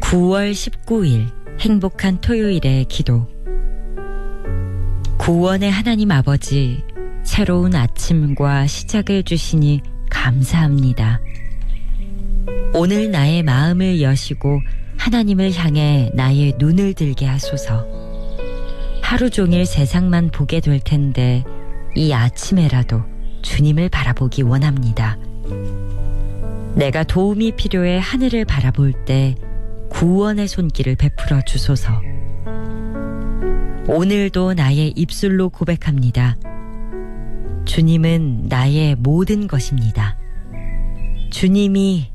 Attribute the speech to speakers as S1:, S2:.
S1: 9월 19일 행복한 토요일의 기도. 구원의 하나님 아버지, 새로운 아침과 시작을 주시니 감사합니다. 오늘 나의 마음을 여시고 하나님을 향해 나의 눈을 들게 하소서. 하루 종일 세상만 보게 될 텐데 이 아침에라도 주님을 바라보기 원합니다. 내가 도움이 필요해 하늘을 바라볼 때 구원의 손길을 베풀어 주소서. 오늘도 나의 입술로 고백합니다. 주님은 나의 모든 것입니다. 주님이